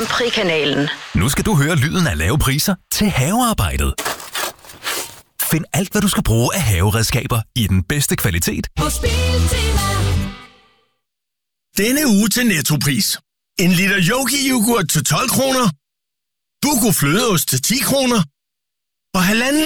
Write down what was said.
Grand Prix-kanalen. Nu skal du høre lyden af lave priser til havearbejdet. Find alt, hvad du skal bruge af haveredskaber i den bedste kvalitet. Denne uge til Nettopris. En liter Yogi-yoghurt til 12 kroner. Buco flødeost til 10 kroner. Og 1,5